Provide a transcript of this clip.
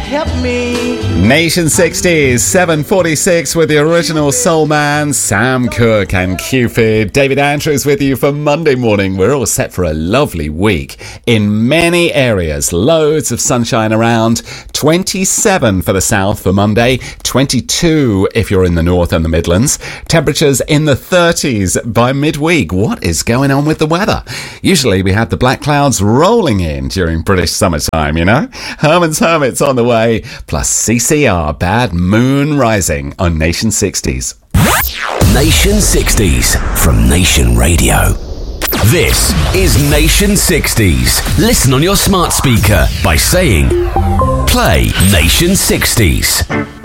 help me. Nation 60s, 7:46 with the original soul man, Sam Cooke and Cupid. David Andrews with you for Monday morning. We're all set for a lovely week in many areas. Loads of sunshine around. 27 for the south for Monday. 22 if you're in the north and the Midlands. Temperatures in the 30s by midweek. What is going on with the weather? Usually we have the black clouds rolling in during British summertime, you know? Herman's Hermits on the way, plus CCR Bad Moon Rising on Nation 60s. Nation 60s from Nation Radio. This is Nation 60s. Listen on your smart speaker by saying, play Nation 60s.